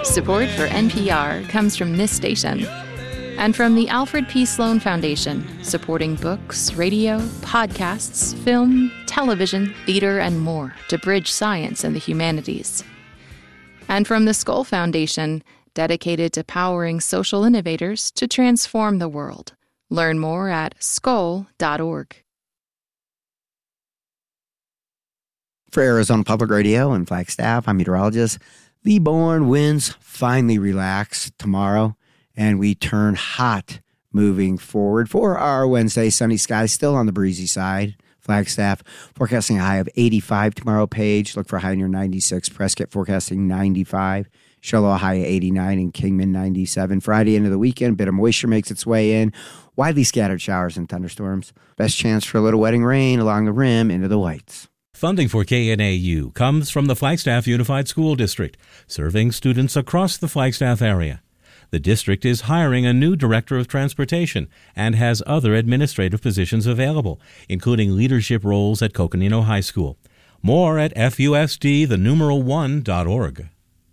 Support for NPR comes from this station and from the Alfred P. Sloan Foundation, supporting books, radio, podcasts, film, television, theater, and more to bridge science and the humanities. And from the Skoll Foundation, dedicated to powering social innovators to transform the world. Learn more at skoll.org. For Arizona Public Radio and Flagstaff, I'm meteorologist Lee Bourne. Winds finally relax tomorrow, and we turn hot moving forward. For our Wednesday, sunny skies still on the breezy side. Flagstaff forecasting a high of 85 tomorrow. Page, look for a high near 96. Prescott forecasting 95. Shiloh a high of 89 and Kingman 97. Friday into the weekend, a bit of moisture makes its way in. Widely scattered showers and thunderstorms. Best chance for a little wetting rain along the rim into the whites. Funding for KNAU comes from the Flagstaff Unified School District, serving students across the Flagstaff area. The district is hiring a new director of transportation and has other administrative positions available, including leadership roles at Coconino High School. More at FUSD1.org.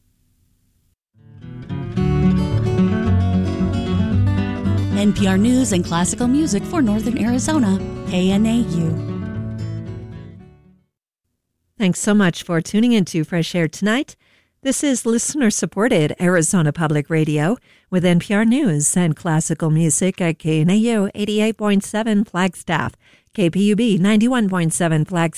NPR News and classical music for Northern Arizona, KNAU. Thanks so much for tuning into Fresh Air tonight. This is listener-supported Arizona Public Radio with NPR News and classical music at KNAU 88.7 Flagstaff, KPUB 91.7 Flagstaff,